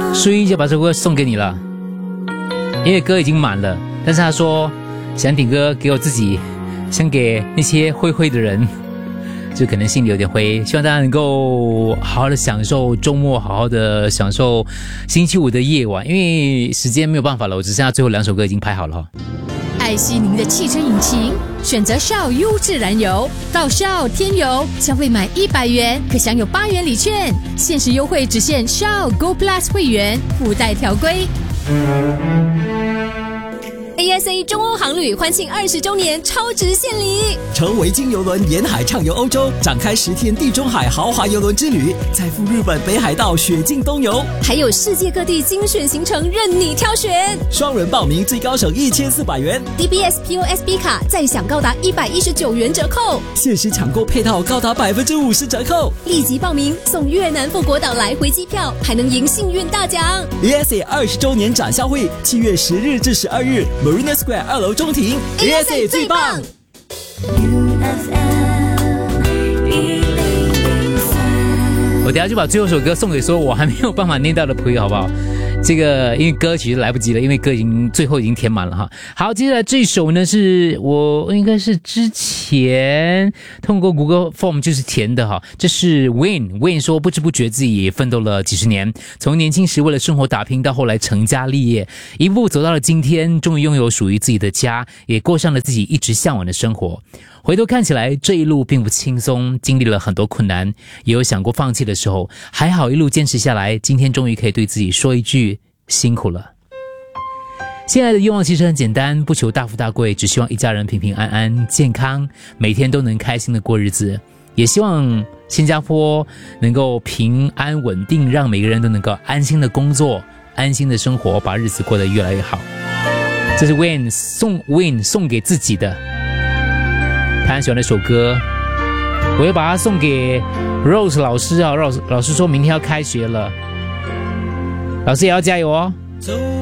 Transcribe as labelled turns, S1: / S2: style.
S1: 所以就把这首歌送给你了，因为歌已经满了，但是他说想点歌给我自己，想给那些灰的人，就可能心里有点灰，希望大家能够好好的享受周末，好好的享受星期五的夜晚，因为时间没有办法了，我只剩下最后2首歌已经排好了。
S2: 爱惜您的汽车引擎，选择 Shell 优质燃油，到 Shell 添油，消费满100元可享有8元礼券，限时优惠只限 Shell Go Plus 会员，附带条规。
S3: ASA 中欧航旅欢庆20周年超值献礼，
S4: 乘维京邮轮沿海畅游欧洲，展开10天地中海豪华邮轮之旅，再赴日本北海道雪境东游，
S3: 还有世界各地精选行程任你挑选。
S4: 双人报名最高省1400元
S3: DBS POSB 卡再享高达119元折扣，
S4: 限时抢购配套高达50%折扣，
S3: 立即报名送越南富国岛来回机票，还能赢幸运大奖。
S4: ASA 20周年展销会7月10日至12日Marina Square 2楼中庭 ，ASA 最棒。
S1: 我等一下就把最后一首歌送给所有我还没有办法念到的朋友，好不好？这个因为歌其实来不及了，因为歌最后已经填满了哈。好，接下来这首呢是我应该是之前通过 Google Form 就是填的哈。这是 Wayne 说不知不觉自己也奋斗了几十年，从年轻时为了生活打拼，到后来成家立业，一步步走到了今天，终于拥有属于自己的家，也过上了自己一直向往的生活。回头看起来这一路并不轻松，经历了很多困难，也有想过放弃的时候，还好一路坚持下来，今天终于可以对自己说一句辛苦了。现在的愿望其实很简单，不求大富大贵，只希望一家人平平安安健康，每天都能开心的过日子，也希望新加坡能够平安稳定，让每个人都能够安心的工作，安心的生活，把日子过得越来越好。这是 Wayne 送给自己的，他很喜欢那首歌，我要把它送给 Rose 老师啊。Rose 老师说明天要开学了，老师也要加油哦。